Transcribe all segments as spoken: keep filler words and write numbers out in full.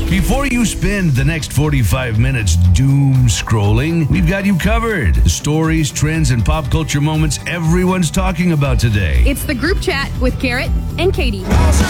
Before you spend the next forty-five minutes doom scrolling, we've got you covered. The stories, trends, and pop culture moments everyone's talking about today. It's the group chat with Garrett and Katie.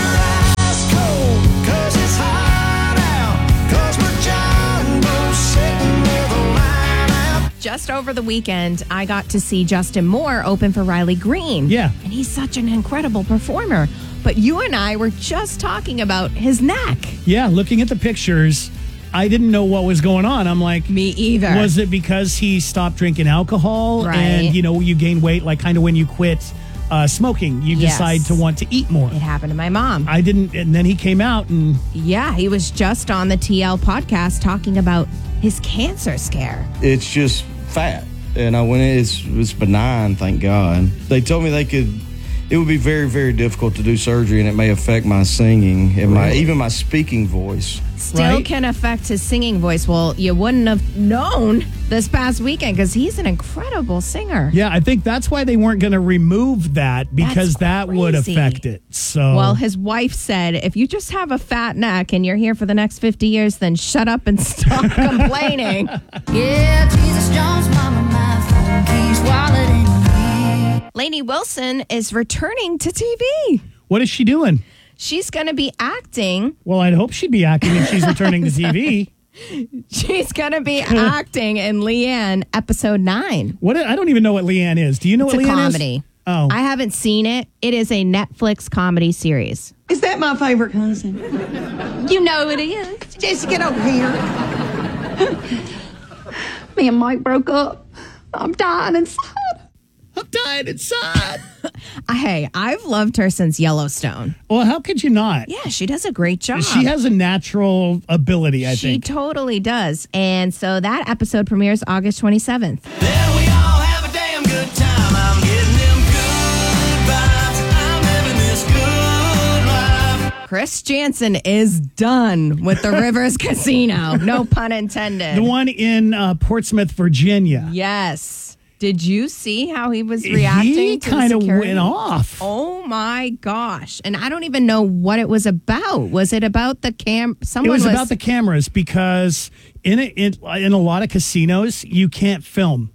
Just over the weekend, I got to see Justin Moore open for Riley Green. Yeah. And he's such an incredible performer. But you and I were just talking about his neck. Yeah, looking at the pictures, I didn't know what was going on. I'm like, me either. Was it because he stopped drinking alcohol? Right. And, you know, you gain weight, like kind of when you quit uh, smoking, you Yes. decide to want to eat more. It happened to my mom. I didn't, and then he came out and... Yeah, he was just on the T L podcast talking about his cancer scare. It's just fat. And I went in, it's, it's benign, thank God. They told me they could, it would be very, very difficult to do surgery and it may affect my singing and my even my speaking voice. Still Right. can affect his singing voice. Well, you wouldn't have known this past weekend because he's an incredible singer. Yeah, I think that's why they weren't going to remove that, because That's that would crazy. affect it. So, Well, his wife said, if you just have a fat neck and you're here for the next fifty years, then shut up and stop complaining. Yeah, Jesus Jones, mama, my phone keys, wallet in me. Lainey Wilson is returning to T V. what is she doing? She's going to be acting. Well, I'd hope she'd be acting if she's returning to T V. She's going to be acting in Leanne episode nine. What? I don't even know what Leanne is. Do you know It's what a Leanne comedy. is? Oh. I haven't seen it. It is a Netflix comedy series. Is that my favorite cousin? You know it is. Jesse, get over here. Me and Mike broke up. I'm dying inside. I'm dying inside. Hey, I've loved her since Yellowstone. Well, how could you not? Yeah, she does a great job. She has a natural ability, I She think. totally does. And so that episode premieres August twenty-seventh. Then we all have a damn good time. I'm getting them good vibes. I'm living this good life. Chris Jansen is done with the Rivers Casino. No pun intended. The one in uh, Portsmouth, Virginia. Yes. Did you see how he was reacting He to kind of security? went off. Oh my gosh. And I don't even know what it was about. Was it about the cam? It Someone was about the cameras, because in a, in, in a lot of casinos, you can't film.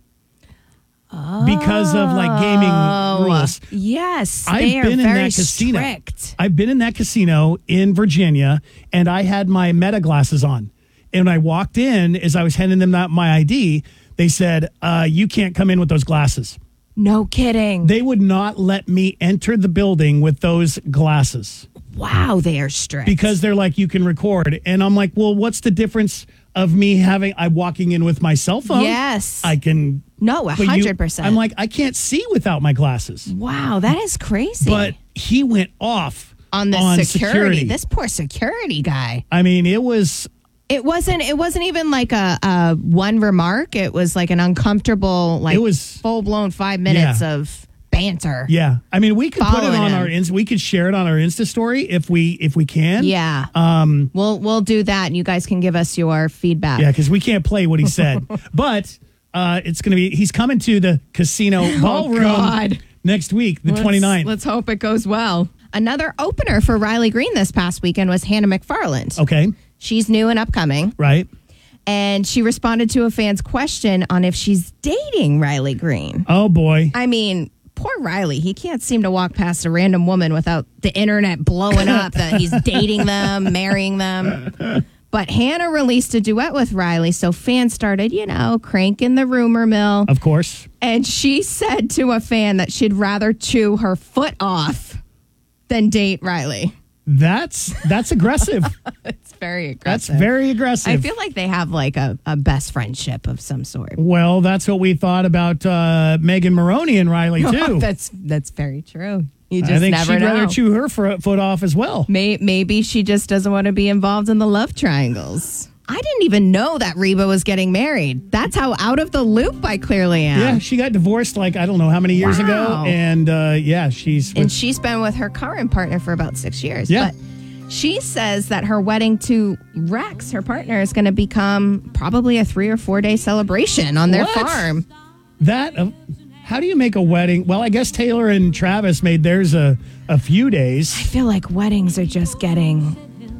Because of like gaming rules. Yes. I've they are been in very that casino. strict. I've been in that casino in Virginia, and I had my Meta glasses on. And when I walked in, as I was handing them out my I D, they said, uh, you can't come in with those glasses. No kidding. They would not let me enter the building with those glasses Wow, they are strict. because they're like, you can record. And I'm like, well, what's the difference of me having, I walking in with my cell phone? Yes. I can. No, a but you- hundred percent. I'm like, I can't see without my glasses. wow, that is crazy. But he went off on the on security, security. this poor security guy. I mean, it was. It wasn't. It wasn't even like a, a one remark. It was like an uncomfortable, like It was- full blown five minutes Yeah. of banter. Yeah, I mean, we could put it Following on him. our Insta. We could share it on our Insta story if we if we can. Yeah. Um. We'll we'll do that, and you guys can give us your feedback. Yeah, because we can't play what he said, but uh, it's going to be. He's coming to the casino ballroom Oh, God. next week, the Let's- 29th. Let's hope it goes well. Another opener for Riley Green this past weekend was Hannah McFarland. Okay, She's new and upcoming, right. and she responded to a fan's question on if she's dating Riley Green. Oh boy. I mean, poor Riley. He can't seem to walk past a random woman without the internet blowing up that he's dating them, marrying them. But Hannah released a duet with Riley, so fans started, you know, cranking the rumor mill. Of course. And she said to a fan that she'd rather chew her foot off than date Riley. That's that's aggressive. It's very That's aggressive. very aggressive. I feel like they have like a, a best friendship of some sort. Well, that's what we thought about uh, Megan Maroney and Riley too. that's that's very true. You just I think never she'd know. rather chew her fo- foot off as well. May, maybe she just doesn't want to be involved in the love triangles. I didn't even know that Reba was getting married. That's how out of the loop I clearly am. Yeah, she got divorced like I don't know how many years ago, Wow. and uh, yeah, she's with, And she's been with her current partner for about six years. Yeah. But she says that her wedding to Rex, her partner, is going to become probably a three or four day celebration on their What? farm. that. Uh, how do you make a wedding? Well, I guess Taylor and Travis made theirs a, a few I days. feel like weddings are just getting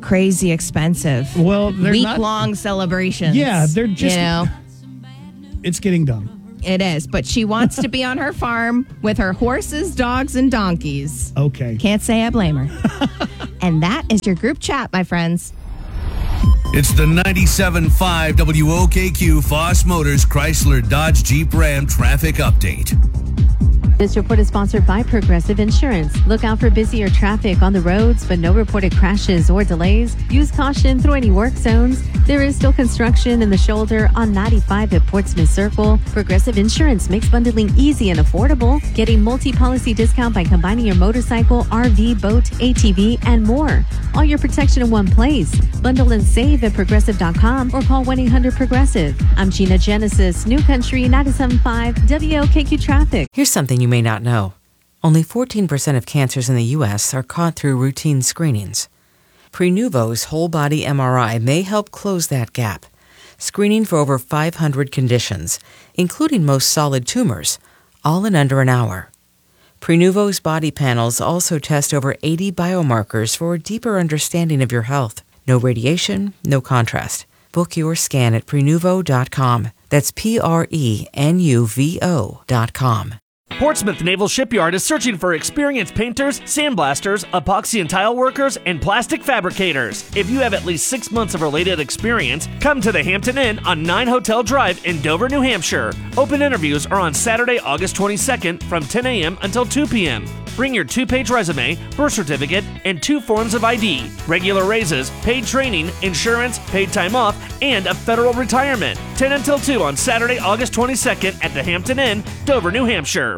crazy expensive. Well, they're week not- long celebrations. Yeah, they're just- you know. It's getting dumb. It is, but she wants to be on her farm with her horses, dogs, and donkeys. Okay. Can't say I blame her. And that is your group chat, my friends. It's the ninety-seven point five W O K Q Foss Motors Chrysler Dodge Jeep Ram traffic update. This report is sponsored by Progressive Insurance. Look out for busier traffic on the roads, but no reported crashes or delays. Use caution through any work zones. There is still construction in the shoulder on ninety-five at Portsmouth Circle. Progressive Insurance makes bundling easy and affordable. Get a multi-policy discount by combining your motorcycle, R V, boat, A T V, and more. All your protection in one place. Bundle and save at progressive dot com or call one eight hundred progressive. I'm Gina Genesis, New Country ninety-seven point five W O K Q Traffic. Here's something you may not know. Only fourteen percent of cancers in the U S are caught through routine screenings. Prenuvo's whole body M R I may help close that gap, screening for over five hundred conditions, including most solid tumors, all in under an hour. Prenuvo's body panels also test over eighty biomarkers for a deeper understanding of your health. No radiation, no contrast. Book your scan at prenuvo dot com. That's P R E N U V O dot com. Portsmouth Naval Shipyard is searching for experienced painters, sandblasters, epoxy and tile workers, and plastic fabricators. If you have at least six months of related experience, come to the Hampton Inn on nine Hotel Drive in Dover, New Hampshire. Open interviews are on Saturday, August twenty-second from ten a.m. until two p.m. Bring your two-page resume, birth certificate, and two forms of I D, regular raises, paid training, insurance, paid time off, and a federal retirement. ten until two on Saturday, August twenty-second at the Hampton Inn, Dover, New Hampshire.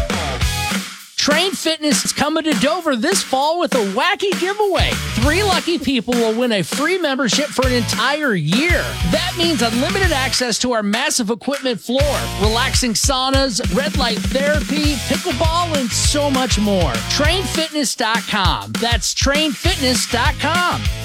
Train Fitness is coming to Dover this fall with a wacky giveaway. Three lucky people will win a free membership for an entire year. That means unlimited access to our massive equipment floor, relaxing saunas, red light therapy, pickleball, and so much more. train fitness dot com. That's train fitness dot com.